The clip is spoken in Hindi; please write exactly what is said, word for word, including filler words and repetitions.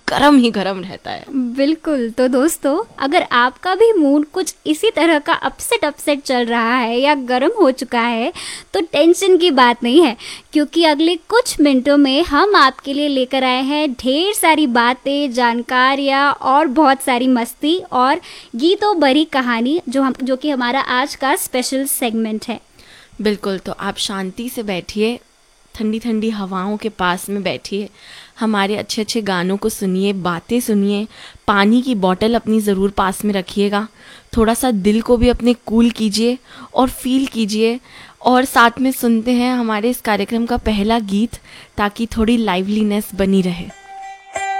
गरम ही गरम रहता है। बिल्कुल। तो दोस्तों, अगर आपका भी मूड कुछ इसी तरह का अपसेट अपसेट चल रहा है या गर्म हो चुका है, तो टेंशन की बात नहीं है, क्योंकि अगले कुछ मिनटों में हम आपके लिए लेकर आए हैं ढेर सारी बातें, जानकारियाँ और बहुत सारी मस्ती और गीतों भरी कहानी, जो हम जो कि हमारा आज का स्पेशल सेगमेंट है। बिल्कुल, तो आप शांति से बैठिए, ठंडी ठंडी हवाओं के पास में बैठिए, हमारे अच्छे अच्छे गानों को सुनिए, बातें सुनिए, पानी की बोतल अपनी ज़रूर पास में रखिएगा, थोड़ा सा दिल को भी अपने कूल कीजिए और फील कीजिए, और साथ में सुनते हैं हमारे इस कार्यक्रम का पहला गीत, ताकि थोड़ी लाइवलीनेस बनी रहे।